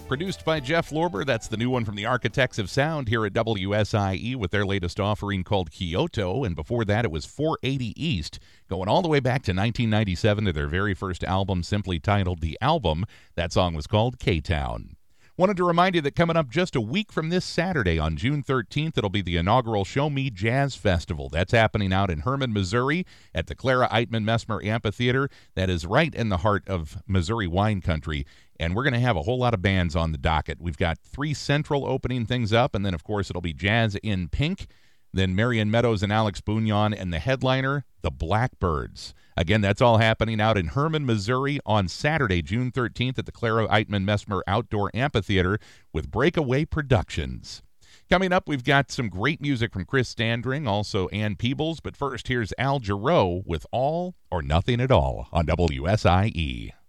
Produced by Jeff Lorber, that's the new one from the Architects of Sound here at WSIE with their latest offering called Kyoto, and before that it was 480 East, going all the way back to 1997 to their very first album simply titled The Album. That song was called K-Town. Wanted to remind you that coming up just a week from this Saturday on June 13th, it'll be the inaugural Show Me Jazz Festival. That's happening out in Hermann, Missouri at the Clara Eitman Messmer Amphitheater. That is right in the heart of Missouri wine country. And we're going to have a whole lot of bands on the docket. We've got 3 Central opening things up, and then, of course, it'll be Jazz in Pink, then Marion Meadows and Alex Bugnon, and the headliner, the Blackbirds. Again, that's all happening out in Hermann, Missouri on Saturday, June 13th at the Clara Eitman Messmer Outdoor Amphitheater with Breakaway Productions. Coming up, we've got some great music from Chris Standring, also Ann Peebles, but first, here's Al Jarreau with All or Nothing at All on WSIE.